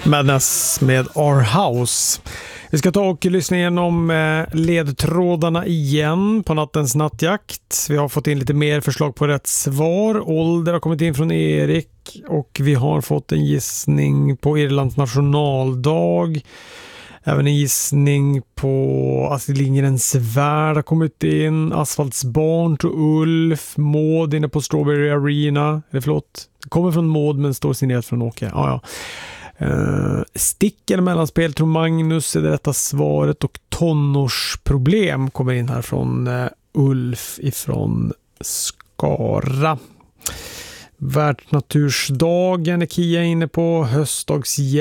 Madness med Our House. Vi ska ta och lyssna igenom ledtrådarna igen på nattens nattjakt. Vi har fått in lite mer förslag på rätt svar. Ålder har kommit in från Erik och vi har fått en gissning på Irlands nationaldag. Även en gissning på Astrid Lindgrens värld har kommit in. Asfaltsbarn till Ulf. Maud inne på Strawberry Arena. Det kommer från Maud men står signerat från Åke. Ja. Stick eller mellanspel tror Magnus är det rätta svaret. Och tonårsproblem kommer in här från Ulf ifrån Skara. Världsnatursdagen är Kia inne på. Höstdags